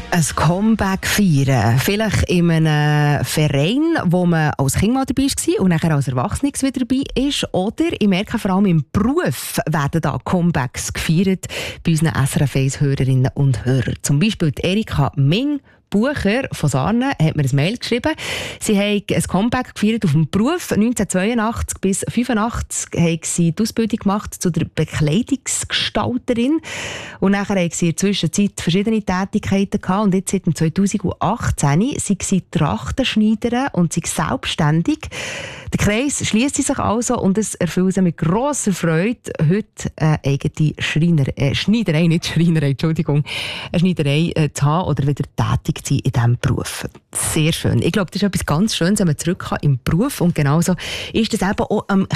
Ein Comeback feiern. Vielleicht in einem Verein, wo man als Kind mal dabei war und nachher als Erwachsenes wieder dabei ist. Oder ich merke vor allem im Beruf werden da Comebacks gefeiert bei unseren SRF1-Hörerinnen und Hörern. Zum Beispiel die Erika Ming Bucher von Sarne hat mir ein Mail geschrieben. Sie haben ein Comeback gefeiert auf dem Beruf. 1982 bis 1985 haben sie die Ausbildung gemacht zu der Bekleidungsgestalterin. Und nachher haben sie in der Zwischenzeit verschiedene Tätigkeiten gehabt. Und jetzt seit 2018 sind sie Trachtenschneiderin und sind selbstständig. Der Kreis schliesst sich also und es erfüllt sie mit grosser Freude, heute eine eigene eine Schneiderei zu haben oder wieder tätig zu sein in diesem Beruf. Sehr schön. Ich glaube, das ist etwas ganz Schönes, wenn man zurück kann im Beruf. Und genauso ist das eben auch am